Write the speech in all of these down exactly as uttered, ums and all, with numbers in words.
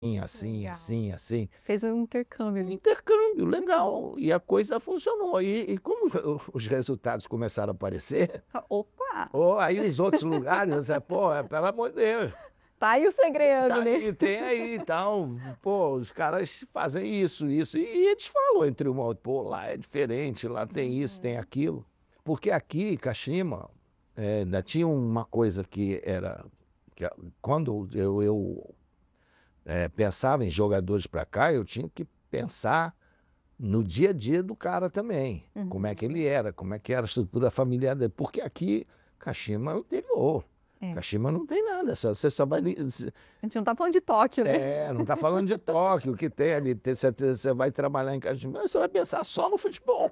assim, Legal. assim, assim. Fez um intercâmbio ali. Intercâmbio, legal. E a coisa funcionou. E, e como os resultados começaram a aparecer, Opa! oh, aí os outros lugares, você, pô, é, pelo amor de Deus, Tá aí o segredo, tá né? aí, tem aí e tal. Pô, os caras fazem isso, isso. E, e eles falam entre uma outra, pô, lá é diferente, lá tem isso, tem aquilo. Porque aqui, Kashima, é, ainda tinha uma coisa que era... Que, quando eu, eu é, pensava em jogadores para cá, eu tinha que pensar no dia a dia do cara também. Uhum. Como é que ele era, como é que era a estrutura familiar dele. Porque aqui, Kashima é o interior. É. Kashima não tem nada, só, você só vai... A gente não tá falando de Tóquio, né? É, não está falando de Tóquio, o que tem ali, tem, você, você vai trabalhar em Kashima, você vai pensar só no futebol.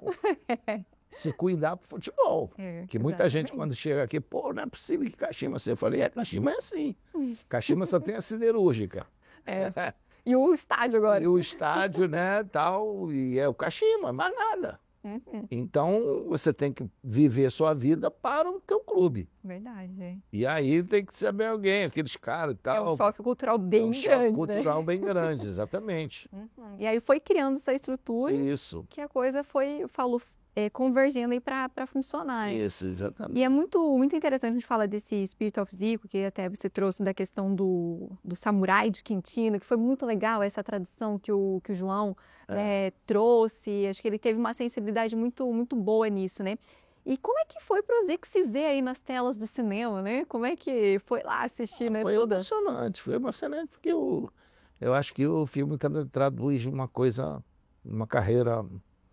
Se cuidar pro futebol. É, que muita exatamente. gente, quando chega aqui, pô, não é possível que Kashima... Você falei, é, Kashima é assim. Kashima só tem a siderúrgica. É. E o estádio agora? E o estádio, né, tal, e é o Kashima, mais nada. Uhum. Então, você tem que viver sua vida para o teu clube. Verdade, é. E aí tem que saber alguém, aqueles caras e É tal. um choque cultural É bem um choque grande, cultural né? bem grande, exatamente. Uhum. E aí foi criando essa estrutura Isso, que a coisa foi, falou, é, convergendo aí para funcionar. né? isso, exatamente. E é muito, muito interessante a gente falar desse Spirit of Zico, que até você trouxe da questão do, do samurai de Quintino, que foi muito legal essa tradução que o, que o João É. né, trouxe. Acho que ele teve uma sensibilidade muito, muito boa nisso, né? E como é que foi pro Zico se ver aí nas telas do cinema, né? Como é que foi lá assistir, né? Foi Toda... emocionante, foi emocionante, porque eu, eu acho que o filme tra- traduz uma coisa, uma carreira,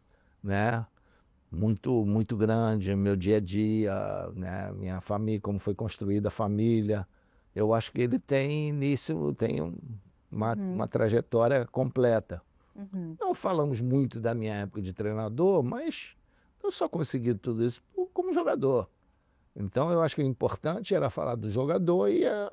né, muito, muito grande, meu dia a dia, né, minha família, como foi construída a família. Eu acho que ele tem nisso, tem um- uma, Uhum. uma trajetória completa. Uhum. Não falamos muito da minha época de treinador, mas eu só consegui tudo isso como jogador. Então eu acho que o importante era falar do jogador e a,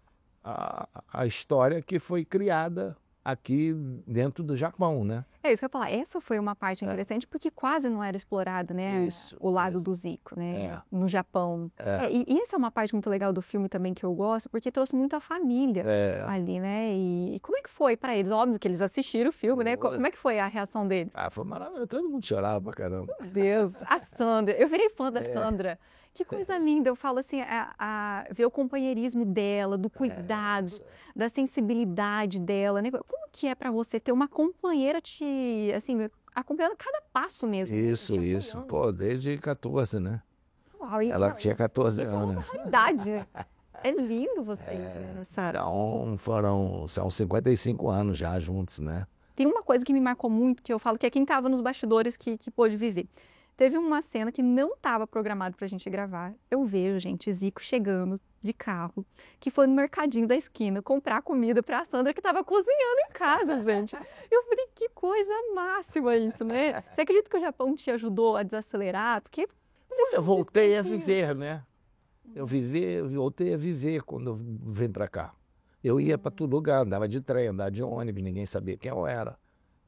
a, a história que foi criada aqui dentro do Japão, né? É isso que eu ia falar. Essa foi uma parte interessante porque quase não era explorado, né? Isso, o lado isso. do Zico, né? É. No Japão. É. É, e, e essa é uma parte muito legal do filme também que eu gosto, porque trouxe muito a família É. ali, né? E, e como é que foi para eles? Óbvio que eles assistiram o filme, né? Foi. Como é que foi a reação deles? Ah, foi maravilhoso, todo mundo chorava pra caramba. Meu Deus, a Sandra. Eu virei fã da Sandra. Que coisa linda. Eu falo assim, a, a, ver o companheirismo dela, do cuidado, da sensibilidade dela, né? Como que é para você ter uma companheira te, assim, acompanhando cada passo mesmo? Isso, te isso. apoiando? Pô, desde catorze, né? Uau, e- Ela não, tinha isso- catorze isso é uma anos. raridade. né? É lindo vocês, né, Sara? Então, foram, são cinquenta e cinco anos já juntos, né? Tem uma coisa que me marcou muito, que eu falo que é quem estava nos bastidores que, que pôde viver. Teve uma cena que não estava programado pra gente gravar. Eu vejo, gente, Zico chegando de carro, que foi no mercadinho da esquina comprar comida pra Sandra, que estava cozinhando em casa, gente. Eu falei, que coisa máxima isso, né? Você acredita que o Japão te ajudou a desacelerar? Porque... Eu voltei a viver, né? Eu vivi, eu voltei a viver quando eu vim para cá. Eu ia para todo lugar, andava de trem, andava de ônibus, ninguém sabia quem eu era.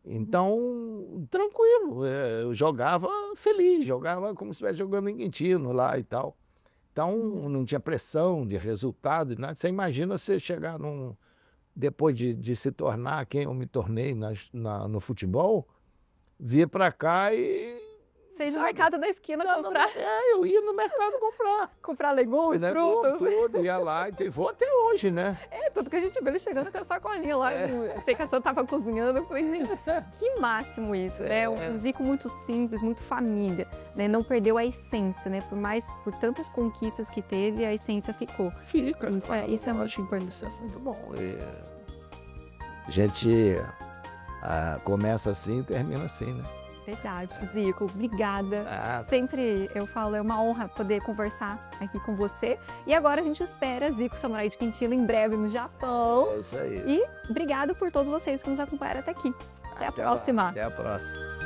Então, tranquilo, é, eu jogava feliz, jogava como se estivesse jogando em Quintino lá e tal. Então, não tinha pressão de resultado, nada. Você imagina você chegar num... Depois de, de se tornar quem eu me tornei nas- na, no futebol, vir para cá e... Você ia no sabe? mercado da esquina Não, não, comprar, é, eu ia no mercado comprar. comprar legumes, Né, frutas. tudo, ia lá, e vou até hoje, né? É, tudo que a gente vê ele chegando com a sacolinha lá. Eu sei que a Sandra tava cozinhando. Eu falei, gente, que máximo isso, né? Um Zico muito simples, muito família, né? Não perdeu a essência, né? Por mais, por tantas conquistas que teve, a essência ficou. Fica. Isso é, isso é muito acho que importante. Isso é muito bom. E a gente ah, começa assim e termina assim, né? Verdade, Zico, obrigada. Ah. Sempre, eu falo, é uma honra poder conversar aqui com você. E agora a gente espera Zico Samurai de Quintino em breve no Japão. É isso aí. E obrigado por todos vocês que nos acompanharam até aqui. Até a Até lá, próxima. Até a próxima.